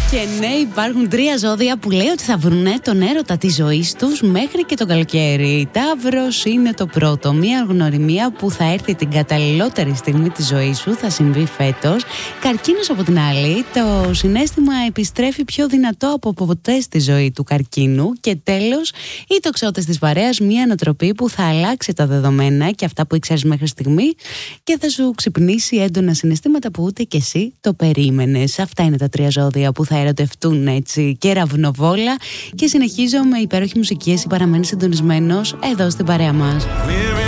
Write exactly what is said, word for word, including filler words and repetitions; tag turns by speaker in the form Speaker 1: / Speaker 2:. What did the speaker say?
Speaker 1: Και ναι, υπάρχουν τρία ζώδια που λέει ότι θα βρουνε τον έρωτα της ζωής τους μέχρι και το καλοκαίρι. Ταύρος είναι το πρώτο. Μία γνωριμία που θα έρθει την καταλληλότερη στιγμή της ζωής σου, θα συμβεί φέτος. Καρκίνος από την άλλη, το συναίσθημα επιστρέφει πιο δυνατό από ποτέ στη ζωή του καρκίνου. Και τέλος, οι τοξότες της παρέας, μία ανατροπή που θα αλλάξει τα δεδομένα και αυτά που ήξερες μέχρι στιγμή και θα σου ξυπνήσει έντονα συναισθήματα που ούτε κι εσύ το περίμενες. Αυτά είναι τα τρία ζώδια που θα ερωτευτούν έτσι και ραυνοβόλα. Και συνεχίζω με υπέροχη μουσική. Εσύ παραμένεις συντονισμένος εδώ στην παρέα μας.